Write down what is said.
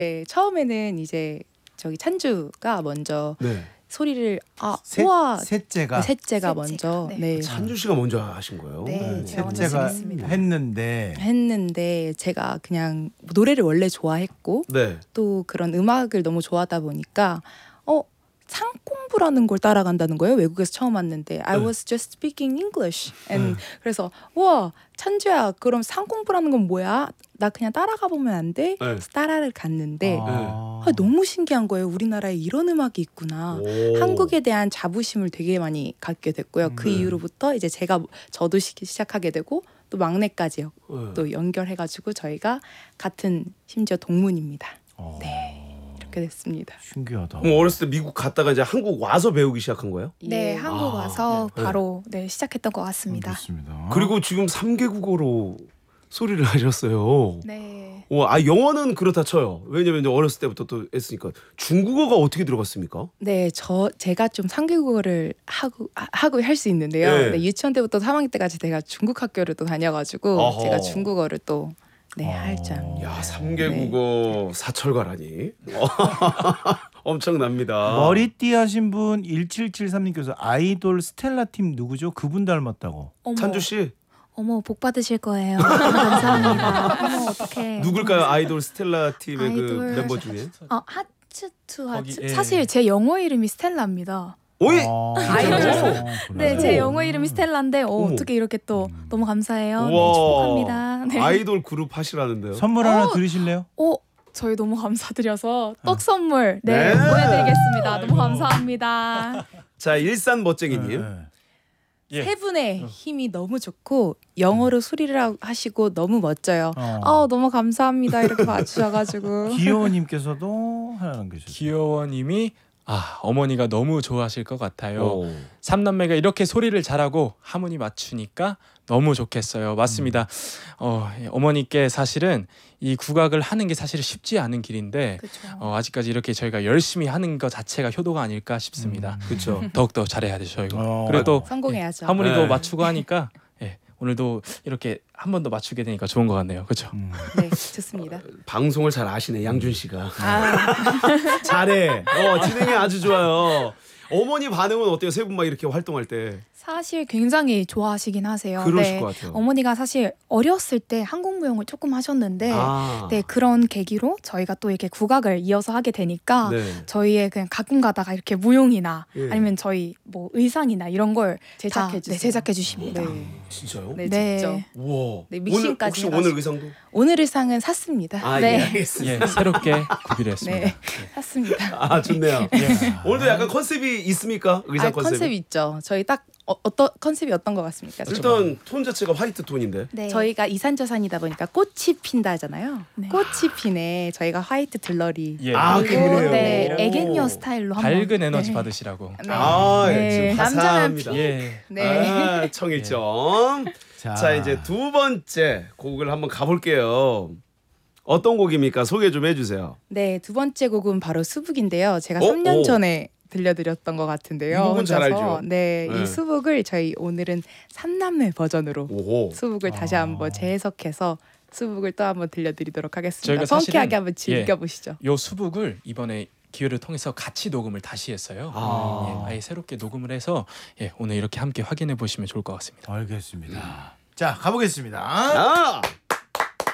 네, 처음에는 이제 저기 찬주가 먼저 네. 소리를 우와 셋째가 셋째가 먼저 네. 네. 찬주 씨가 먼저 하신 거예요. 네, 제가 먼저 셋째가 시작했습니다. 했는데 제가 그냥 노래를 원래 좋아했고 네. 또 그런 음악을 너무 좋아하다 보니까 상공부라는 걸 따라간다는 거예요. 외국에서 처음 왔는데 I was just speaking English. And 그래서 우와 찬주야 그럼 상공부라는 건 뭐야? 나 그냥 따라가 보면 안 돼? 네. 따라를 갔는데 아. 너무 신기한 거예요. 우리나라에 이런 음악이 있구나. 오. 한국에 대한 자부심을 되게 많이 갖게 됐고요. 그 이후로부터 이제 저도 시작하게 되고 또 막내까지요. 또 연결해가지고 저희가 같은 심지어 동문입니다. 네. 이렇게 됐습니다. 신기하다. 그럼 어렸을 때 미국 갔다가 이제 한국 와서 배우기 시작한 거예요? 네, 예. 한국 와서 바로 시작했던 것 같습니다. 좋습니다. 그리고 지금 3개 국어로 소리를 하셨어요. 네. 영어는 그렇다 쳐요. 왜냐면 이제 어렸을 때부터 또 했으니까. 중국어가 어떻게 들어갔습니까? 네, 제가 좀 3개국어를 하고 할 수 있는데요. 네. 네, 유치원 때부터 3학년 때까지 제가 중국 학교를 또 다녀가지고 어허. 제가 중국어를 또 할 줄 압니다. 야, 3개 국어 사철가라니. 엄청납니다. 머리띠 하신 분 1773님께서 아이돌 스텔라 팀 누구죠? 그분 닮았다고. 어머, 찬주 씨 어머 복 받으실 거예요. 감사합니다. 어머 어떡해. 누굴까요? 아이돌 스텔라 팀의 그 아이돌 멤버 중에? 하츠. 거기, 예. 사실 제 영어 이름이 스텔라입니다. 오이 아이돌. 그래요? 네, 제 영어 이름이 스텔라인데 어머. 어떻게 이렇게 또 너무 감사해요. 네, 우와. 축복합니다. 네. 아이돌 그룹 하시라는데요. 선물 하나 드리실래요? 저희 너무 감사드려서 떡 선물 네. 보내드리겠습니다. 너무 감사합니다. 자, 일산 멋쟁이님. 예. 세 분의 힘이 너무 좋고 영어로 소리를 하시고 너무 멋져요. 너무 감사합니다. 이렇게 봐주셔가지고. 기호님께서도 하나 남겨주셨어요. 기여원님이 어머니가 너무 좋아하실 것 같아요. 오. 삼남매가 이렇게 소리를 잘하고 하모니 맞추니까 너무 좋겠어요. 맞습니다. 어머니께 사실은 이 국악을 하는 게 사실 쉽지 않은 길인데 그렇죠. 아직까지 이렇게 저희가 열심히 하는 것 자체가 효도가 아닐까 싶습니다. 그렇죠. 더욱더 잘해야 되죠. 저희가. 어. 그리고 또 성공해야죠. 하모니도 네. 맞추고 하니까 오늘도 이렇게 한 번 더 맞추게 되니까 좋은 것 같네요. 그렇죠? 네, 좋습니다. 방송을 잘 아시네, 양준 씨가. 아, 잘해. 진행이 아주 좋아요. 어머니 반응은 어때요? 세 분 막 이렇게 활동할 때. 사실 굉장히 좋아하시긴 하세요. 그러실 것 같아요. 어머니가 사실 어렸을 때 한국무용을 조금 하셨는데 네, 그런 계기로 저희가 또 이렇게 국악을 이어서 하게 되니까 네. 저희의 그냥 가끔 가다가 이렇게 무용이나 예. 아니면 저희 뭐 의상이나 이런 걸 제작해 주세요. 제작해 주십니다. 네, 진짜요? 네, 네. 직접. 우와. 네, 오늘 믹싱까지 혹시 해가지고. 오늘 의상도? 오늘 의상은 샀습니다. 네. 예, 알겠습니다. 예, 새롭게 구비했습니다. 네, 샀습니다. 좋네요. 오늘도 약간 컨셉이 있습니까? 의상 컨셉이? 컨셉 있죠. 저희 딱 어떤 컨셉이 어떤 것 같습니까? 일단 톤 자체가 화이트 톤인데. 네. 저희가 이산저산이다 보니까 꽃이 핀다잖아요. 네. 꽃이 피네. 저희가 화이트 들러리. 예. 그리고 그래요? 네, 오. 애견녀 스타일로 한번 밝은 에너지 네. 받으시라고. 네. 네. 지금 남자는 화사합니다. 예. 네. 청일점. 자, 이제 두 번째 곡을 한번 가볼게요. 어떤 곡입니까? 소개 좀 해주세요. 네, 두 번째 곡은 바로 수북인데요. 제가 어? 3년 오. 전에 들려드렸던 것 같은데요. 이 곡은 잘 혼자서. 알죠. 네, 네. 이 수북을 저희 오늘은 3남매 버전으로 오호. 수북을 다시 한번 재해석해서 수북을 또 한번 들려드리도록 하겠습니다. 저희가 사실은- 성쾌하게 한번 즐겨보시죠. 요 수북을 이번에 기회를 통해서 같이 녹음을 다시 했어요. 아예 새롭게 녹음을 해서 오늘 이렇게 함께 확인해 보시면 좋을 것 같습니다. 알겠습니다. 자, 가보겠습니다. 아!